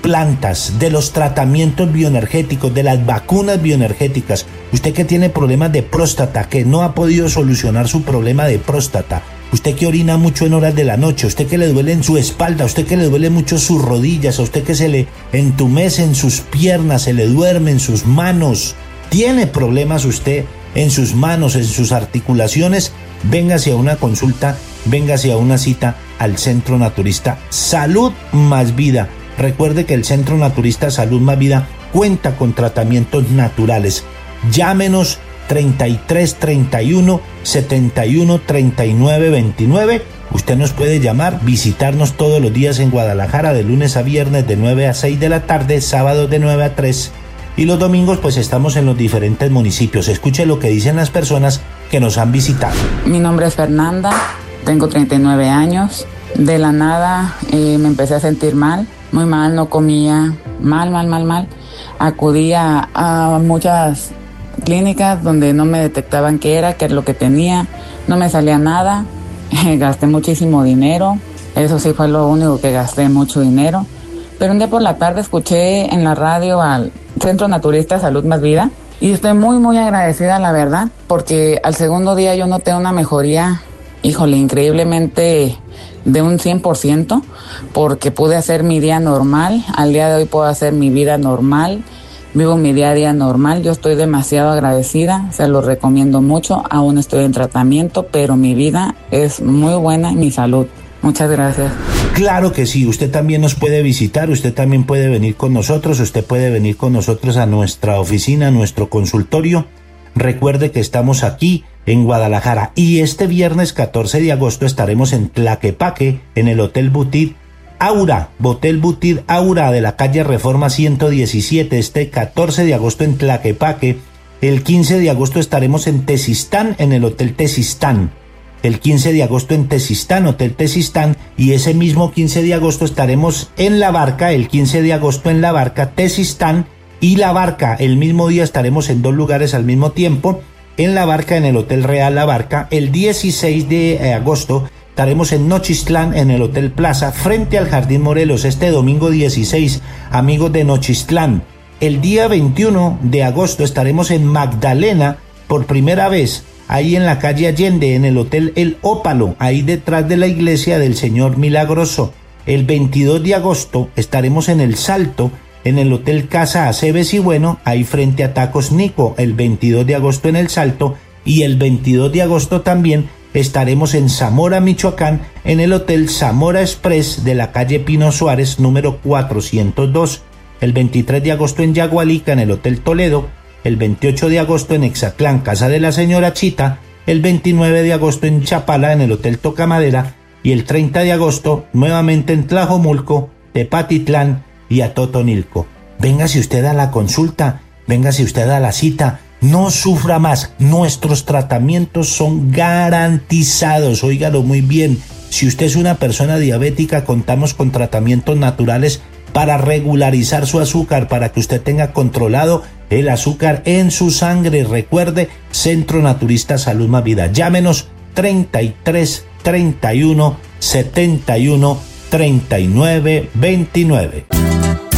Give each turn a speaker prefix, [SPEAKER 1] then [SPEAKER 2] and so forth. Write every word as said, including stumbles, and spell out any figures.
[SPEAKER 1] plantas, de los tratamientos bioenergéticos, de las vacunas bioenergéticas. Usted que tiene problemas de próstata, que no ha podido solucionar su problema de próstata. Usted que orina mucho en horas de la noche, usted que le duele en su espalda, usted que le duele mucho sus rodillas, a usted que se le entumece en sus piernas, se le duerme en sus manos. ¿Tiene problemas usted en sus manos, en sus articulaciones? Véngase a una consulta, véngase a una cita al Centro Naturista Salud Más Vida. Recuerde que el Centro Naturista Salud Más Vida cuenta con tratamientos naturales. Llámenos treinta y tres treinta y uno setenta y uno treinta y nueve veintinueve. Usted nos puede llamar, visitarnos todos los días en Guadalajara de lunes a viernes de nueve a seis de la tarde, sábados de nueve a tres. Y los domingos pues estamos en los diferentes municipios. Escuche lo que dicen las personas que nos han visitado.
[SPEAKER 2] Mi nombre es Fernanda, tengo treinta y nueve años. De la nada eh, me empecé a sentir mal, muy mal, no comía, mal, mal, mal, mal. Acudía a muchas clínicas donde no me detectaban qué era, qué era lo que tenía, no me salía nada. Gasté muchísimo dinero, eso sí fue lo único que gasté, mucho dinero. Pero un día por la tarde escuché en la radio al Centro Naturista Salud Más Vida y estoy muy muy agradecida, la verdad, porque al segundo día yo noté una mejoría, híjole, increíblemente de un cien por ciento, porque pude hacer mi día normal. Al día de hoy puedo hacer mi vida normal, vivo mi día a día normal. Yo estoy demasiado agradecida, se lo recomiendo mucho. Aún estoy en tratamiento, pero mi vida es muy buena y mi salud. Muchas gracias.
[SPEAKER 1] Claro que sí, usted también nos puede visitar, usted también puede venir con nosotros, usted puede venir con nosotros a nuestra oficina, a nuestro consultorio. Recuerde que estamos aquí en Guadalajara y este viernes catorce de agosto estaremos en Tlaquepaque, en el Hotel Boutique Aura, Hotel Boutique Aura de la calle Reforma ciento diecisiete, este catorce de agosto en Tlaquepaque. El quince de agosto estaremos en Tezistán, en el Hotel Tezistán. El quince de agosto en Tezistán, Hotel Tezistán, y ese mismo quince de agosto estaremos en La Barca, el quince de agosto en La Barca, Tezistán y La Barca. El mismo día estaremos en dos lugares al mismo tiempo, en La Barca, en el Hotel Real La Barca. El dieciséis de agosto estaremos en Nochistlán, en el Hotel Plaza, frente al Jardín Morelos, este domingo dieciséis, amigos de Nochistlán. El día veintiuno de agosto estaremos en Magdalena, por primera vez, ahí en la calle Allende, en el Hotel El Ópalo, ahí detrás de la iglesia del Señor Milagroso. El veintidós de agosto estaremos en El Salto, en el Hotel Casa Aceves y Bueno, ahí frente a Tacos Nico, el veintidós de agosto en El Salto, y el veintidós de agosto también estaremos en Zamora, Michoacán, en el Hotel Zamora Express de la calle Pino Suárez, número cuatrocientos dos. El veintitrés de agosto en Yagualica, en el Hotel Toledo. El veintiocho de agosto en Exatlán, Casa de la Señora Chita. El veintinueve de agosto en Chapala, en el Hotel Tocamadera. Y el treinta de agosto nuevamente en Tlajomulco, Tepatitlán y Atotonilco. Véngase usted a la consulta, véngase usted a la cita, no sufra más, nuestros tratamientos son garantizados, óigalo muy bien. Si usted es una persona diabética, contamos con tratamientos naturales para regularizar su azúcar, para que usted tenga controlado el azúcar en su sangre. Recuerde, Centro Naturista Salud Más Vida. Llámenos treinta y tres treinta y uno setenta y uno treinta y nueve veintinueve.